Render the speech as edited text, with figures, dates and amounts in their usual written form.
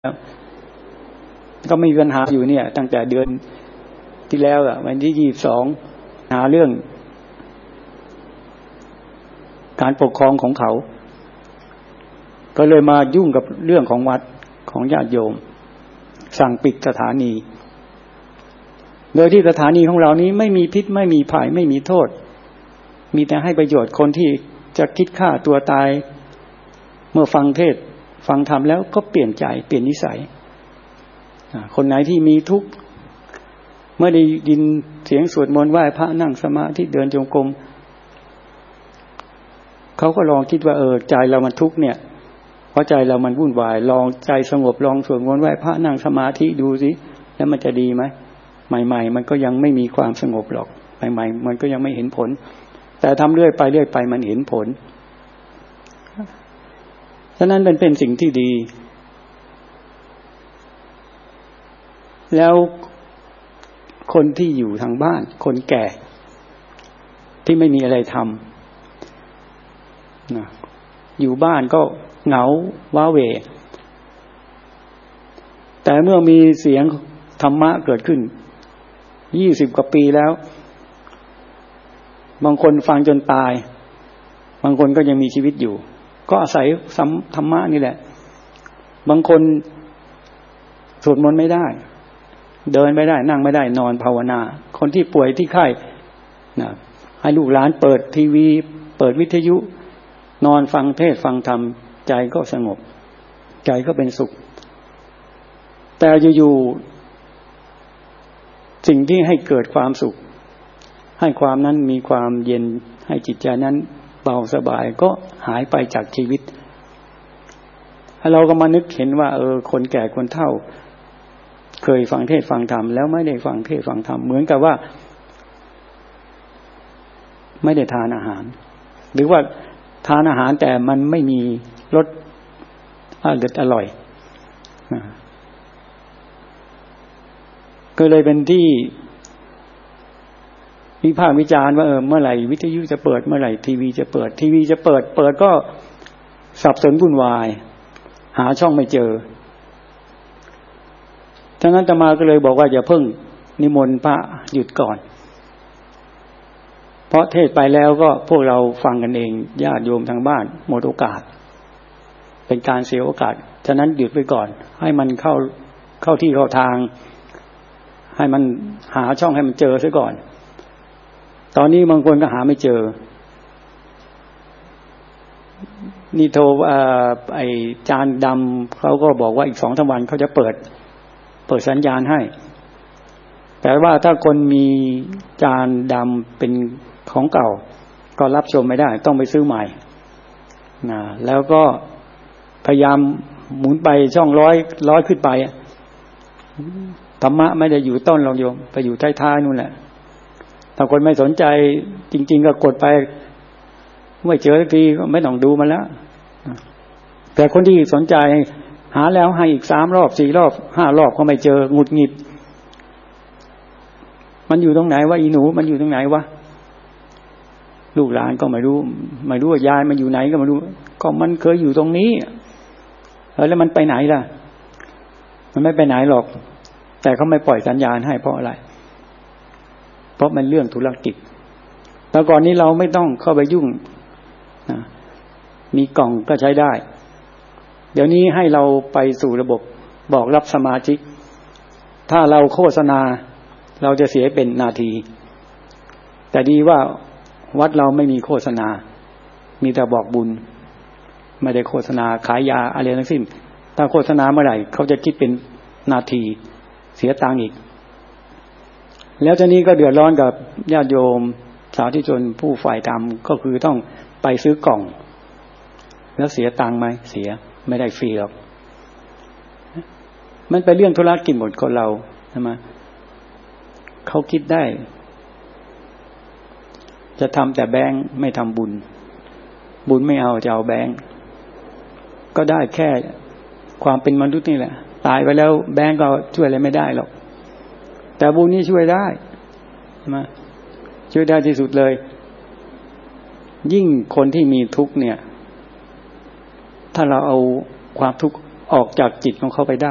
ก็ไม่มีปัญหาอยู่เนี่ยตั้งแต่เดือนที่แล้ววันที่22หาเรื่องการปกครองของเขาก็เลยมายุ่งกับเรื่องของวัดของญาติโยมสั่งปิดสถานีโดยที่สถานีของเรานี้ไม่มีพิษไม่มีภัยไม่มีโทษมีแต่ให้ประโยชน์คนที่จะคิดฆ่าตัวตายเมื่อฟังเทศน์ฟังธรรมแล้วก็เปลี่ยนใจเปลี่ยนนิสัยคนไหนที่มีทุกข์เมื่อได้ยินเสียงสวดมนต์ไหว้พระนั่งสมาธิเดินจงกรมเขาก็ลองคิดว่าใจเรามันทุกข์เนี่ยเพราะใจเรามันวุ่นวายลองใจสงบลองสวดมนต์ไหว้พระนั่งสมาธิดูสิแล้วมันจะดีไหมใหม่ๆมันก็ยังไม่มีความสงบหรอกใหม่ๆมันก็ยังไม่เห็นผลแต่ทำเรื่อยไปมันเห็นผลฉะนั้นมันเป็นสิ่งที่ดีแล้วคนที่อยู่ทางบ้านคนแก่ที่ไม่มีอะไรทำนะอยู่บ้านก็เหงาว้าเหวแต่เมื่อมีเสียงธรรมะเกิดขึ้น20 กว่าปีแล้วบางคนฟังจนตายบางคนก็ยังมีชีวิตอยู่ก็อาศัยธรรมะนี่แหละบางคนสวดมนต์ไม่ได้เดินไม่ได้นั่งไม่ได้นอนภาวนาคนที่ป่วยที่ไข้นะให้ลูกหลานเปิดทีวีเปิดวิทยุนอนฟังเทศน์ฟังธรรมใจก็สงบใจก็เป็นสุขแต่อยู่ๆสิ่งที่ให้เกิดความสุขให้ความนั้นมีความเย็นให้จิตใจนั้นเบาสบายก็หายไปจากชีวิตเราก็มานึกเห็นว่าคนแก่คนเฒ่าเคยฟังเทศน์ฟังธรรมแล้วไม่ได้ฟังเทศน์ฟังธรรมเหมือนกับว่าไม่ได้ทานอาหารหรือว่าทานอาหารแต่มันไม่มีรสอร่อยก็เลยเป็นที่วิพากษ์วิจารณ์ว่าเมื่อไหร่วิทยุจะเปิดเมื่อไหร่ทีวีจะเปิดทีวีจะเปิดก็สับสนวุ่นวายหาช่องไม่เจอฉะนั้นอาตมาก็เลยบอกว่าอย่าเพิ่งนิมนต์พระหยุดก่อนเพราะเทศไปแล้วก็พวกเราฟังกันเองญาติโยมทางบ้านหมดโอกาสเป็นการเสียโอกาสฉะนั้นหยุดไว้ก่อนให้มันเข้าที่เข้าทางให้มันหาช่องให้มันเจอซะก่อนตอนนี้บางคนก็หาไม่เจอนี่โทรไอ้จานดำเขาก็บอกว่าอีก 2-3 วันเขาจะเปิดสัญญาณให้แต่ว่าถ้าคนมีจานดำเป็นของเก่าก็รับชมไม่ได้ต้องไปซื้อใหม่นะแล้วก็พยายามหมุนไปช่องร้อยขึ้นไปธรรมะไม่ได้อยู่ต้นเราโยมไปอยู่ท้ายๆนู่นแหละถ้าคนไม่สนใจจริงๆก็กดไปไม่เจอสักทีก็ไม่ต้องดูมันแล้วแต่คนที่สนใจหาแล้วให้อีก3 รอบ 4 รอบ 5 รอบก็ไม่เจอหงุดหงิดมันอยู่ตรงไหนวะอีหนูมันอยู่ตรงไหนวะลูกหลานก็ไม่รู้ว่ายายมันอยู่ไหนก็ไม่รู้ก็มันเคยอยู่ตรงนี้แล้วมันไปไหนล่ะมันไม่ไปไหนหรอกแต่เขาไม่ปล่อยสัญญาณให้เพราะอะไรเพราะมันเรื่องธุรกิจแต่ก่อนนี้เราไม่ต้องเข้าไปยุ่งมีกล่องก็ใช้ได้เดี๋ยวนี้ให้เราไปสู่ระบบบอกรับสมาชิกถ้าเราโฆษณาเราจะเสียเป็นนาทีแต่ดีว่าวัดเราไม่มีโฆษณามีแต่บอกบุญไม่ได้โฆษณาขายยาอะไรทั้งสิ้นถ้าโฆษณาเมื่อไหร่เขาจะคิดเป็นนาทีเสียตังค์อีกแล้วทีนี้ก็เดือดร้อนกับญาติโยมสาธุชนผู้ฝ่ายธรรมก็คือต้องไปซื้อกล่องแล้วเสียตังค์ไหมเสียไม่ได้ฟรีหรอกมันเป็นเรื่องธุรกิจหมดคนเราใช่ไหมเขาคิดได้จะทำแต่แบงค์ไม่ทำบุญไม่เอาจะเอาแบงค์ก็ได้แค่ความเป็นมนุษย์นี่แหละตายไปแล้วแบงค์ก็ช่วยอะไรไม่ได้หรอกแต่บุญนี่ช่วยได้มาช่วยได้ที่สุดเลยยิ่งคนที่มีทุกข์เนี่ยถ้าเราเอาความทุกข์ออกจากจิตของเขาไปได้